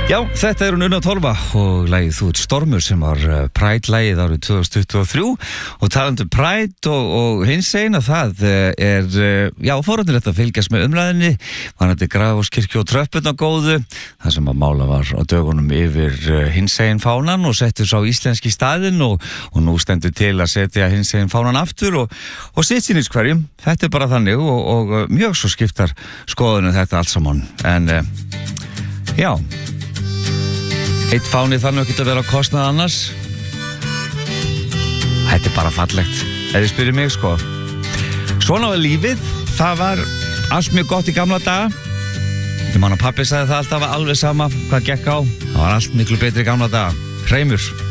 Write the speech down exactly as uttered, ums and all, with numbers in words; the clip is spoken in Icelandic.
Já, þetta er hún Unna Torfa og lagið Þú ert stormur sem var Pride-lagið árið tvö þúsund tuttugu og þrjú og talandi um Pride og, og hins eina það er, já, forvitnilegt að fylgjast með umræðinni, varðandi Grafarvogskirkju og tröppurnar góðu, það sem að mála var á dögunum yfir hins einn fánan og settur sá íslenski staðinn og, og nú stendur til að setja hins einn fánan aftur og, og sitt sínins hverjum, þetta er bara þannig og, og mjög svo skiptar skoðunum þetta allt saman, en já, eitt fáni þannig ekki að vera á kostnað annars. Þetta er bara fallegt, ef þið spyrir mig sko. Svona var lífið, það var allt mjög gott í gamla daga. Ég man að pabbi sagði það alltaf alveg sama hvað gekk á. Það var allt miklu betri í gamla daga. Hreimur.